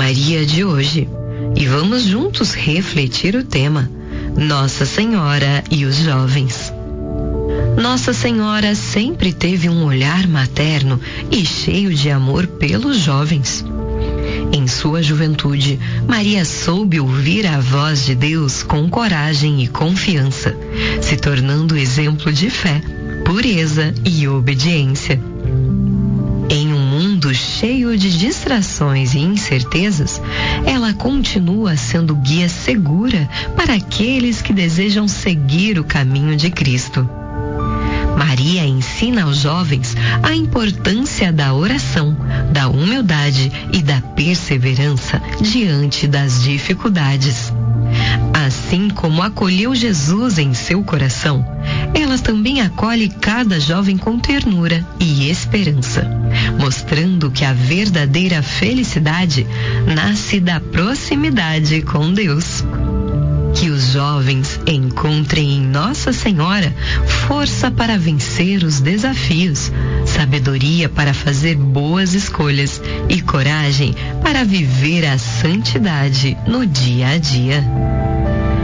Maria de hoje e vamos juntos refletir o tema Nossa Senhora e os jovens. Nossa Senhora sempre teve um olhar materno e cheio de amor pelos jovens. Em sua juventude, Maria soube ouvir a voz de Deus com coragem e confiança, se tornando exemplo de fé, pureza e obediência. Em um mundo cheio de distrações e incertezas, ela continua sendo guia segura para aqueles que desejam seguir o caminho de Cristo. Maria ensina aos jovens a importância da oração, da humildade e da perseverança diante das dificuldades. Assim como acolheu Jesus em seu coração, ela também acolhe cada jovem com ternura e esperança, mostrando que a verdadeira felicidade nasce da proximidade com Deus. Que os jovens encontrem em Nossa Senhora força para vencer os desafios, sabedoria para fazer boas escolhas e coragem para viver a santidade no dia a dia.